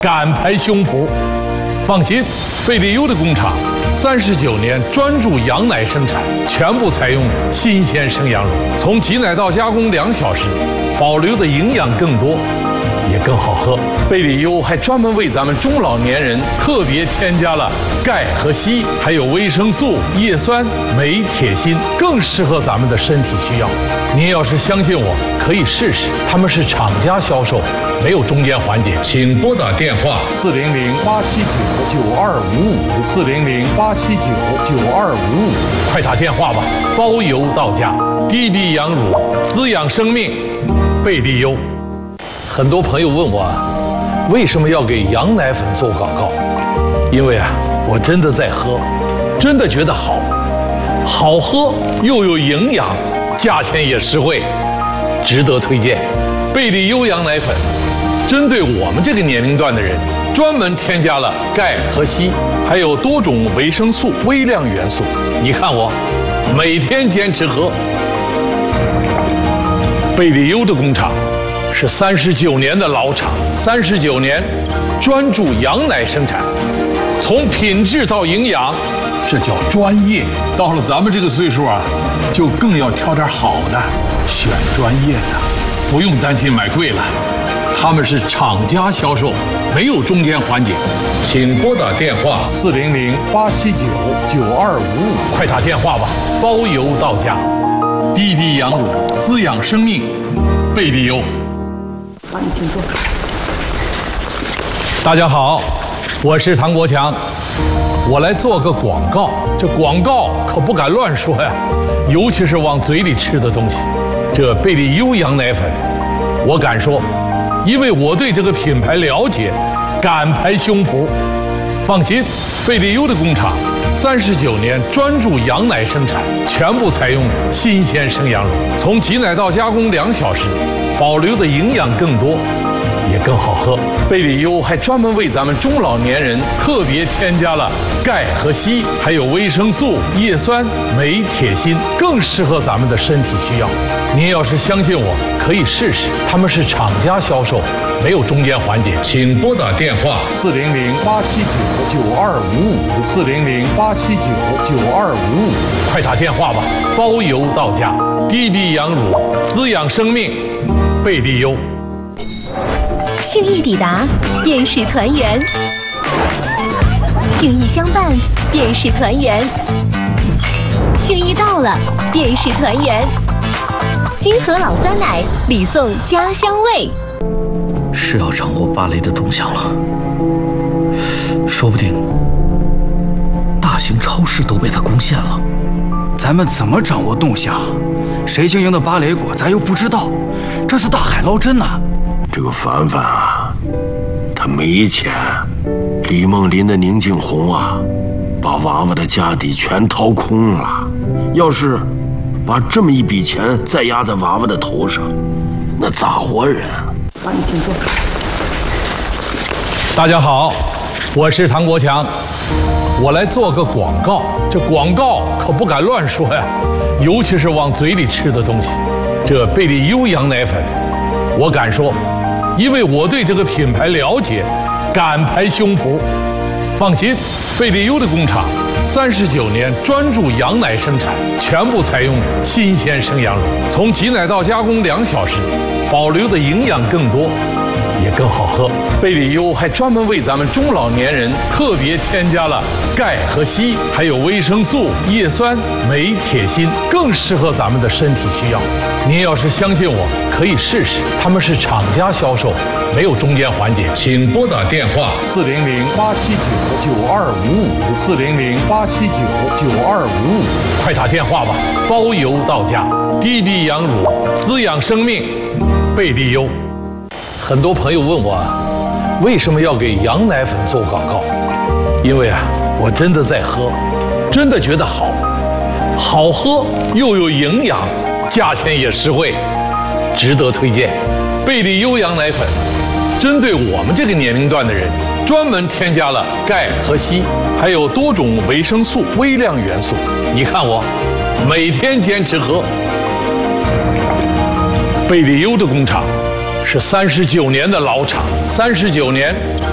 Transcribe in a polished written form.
敢拍胸脯。放心，贝利优的工厂39年专注羊奶生产，全部采用新鲜生羊乳，从挤奶到加工2小时，保留的营养更多，也更好喝。贝利优还专门为咱们中老年人特别添加了钙和硒，还有维生素、叶酸、镁、铁、锌，更适合咱们的身体需要。您要是相信我，可以试试。他们是厂家销售，没有中间环节。请拨打电话400-879-9255，400-879-9255，快打电话吧，包邮到家。滴滴羊乳，滋养生命，贝利优。很多朋友问我，为什么要给羊奶粉做广告？因为我真的在喝，真的觉得好喝又有营养，价钱也实惠，值得推荐。贝利优羊奶粉针对我们这个年龄段的人，专门添加了钙和硒，还有多种维生素、微量元素。你看我每天坚持喝。贝利优的工厂是39年的老厂，39年专注羊奶生产，从品质到营养，这叫专业。到了咱们这个岁数就更要挑点好的，选专业的，不用担心买贵了。他们是厂家销售，没有中间环节。请拨打电话400-879-9255，快打电话吧，包邮到家。滴滴羊乳，滋养生命，贝利优。 你请坐。 大家好，我是唐国强，我来做个广告。这广告可不敢乱说呀，尤其是往嘴里吃的东西。这贝利优羊奶粉，我敢说，因为我对这个品牌了解，敢拍胸脯。放心，贝利优的工厂39年专注羊奶生产，全部采用新鲜生羊乳，从挤奶到加工2小时，保留的营养更多，也更好喝。贝利优还专门为咱们中老年人特别添加了钙和硒，还有维生素、叶酸、镁、铁、锌，更适合咱们的身体需要。您要是相信我，可以试试。他们是厂家销售，没有中间环节。请拨打电话400-879-9255，400-879-9255，快打电话吧，包邮到家。滴滴羊乳，滋养生命，贝利优。 信义抵达，便是团圆；信义相伴，便是团圆；信义到了，便是团圆。金河老酸奶，礼送家乡味。 是要掌握芭蕾的动向了，说不定大型超市都被他攻陷了。 咱们怎么掌握动向？谁经营的芭蕾果咱又不知道，这是大海捞针呐！ 这个凡凡他没钱。李梦林的宁静红把娃娃的家底全掏空了。要是把这么一笔钱再压在娃娃的头上，那咋活人？ 你请坐。 大家好，我是唐国强，我来做个广告。这广告可不敢乱说呀，尤其是往嘴里吃的东西。这贝利优羊奶粉，我敢说，因为我对这个品牌了解，敢拍胸脯。放心，贝利优的工厂39年专注羊奶生产，全部采用新鲜生羊乳，从挤奶到加工2小时，保留的营养更多，也更好喝。贝利优还专门为咱们中老年人特别添加了钙和硒，还有维生素、叶酸、镁、铁、锌，更适合咱们的身体需要。您要是相信我，可以试试。他们是厂家销售，没有中间环节。请拨打电话400-879-9255，400-879-9255，快打电话吧，包邮到家。滴滴羊乳，滋养生命，贝利优。很多朋友问我，为什么要给羊奶粉做广告？因为我真的在喝，真的觉得好喝又有营养，价钱也实惠，值得推荐。贝利优羊奶粉针对我们这个年龄段的人，专门添加了钙和硒，还有多种维生素、微量元素。你看我每天坚持喝。贝利优的工厂是39年的老厂，39年